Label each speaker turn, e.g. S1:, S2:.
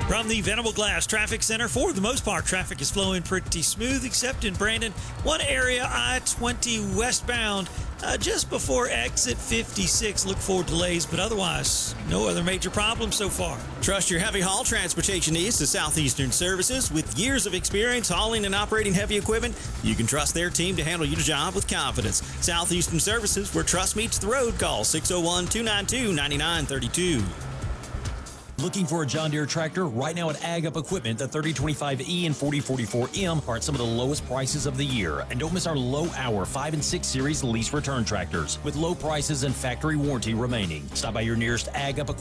S1: From the Venable Glass Traffic Center, for the most part, traffic is flowing pretty smooth, except in Brandon. One area, I-20 westbound, just before exit 56. Look for delays, but otherwise, no other major problems so far.
S2: Trust your heavy haul transportation needs to Southeastern Services. With years of experience hauling and operating heavy equipment, you can trust their team to handle your job with confidence. Southeastern Services, where trust meets the road. Call 601-292-9932.
S3: Looking for a John Deere tractor? Right now at Ag Up Equipment, the 3025E and 4044M are at some of the lowest prices of the year. And don't miss our low-hour 5 and 6 Series lease return tractors with low prices and factory warranty remaining. Stop by your nearest Ag Up Equipment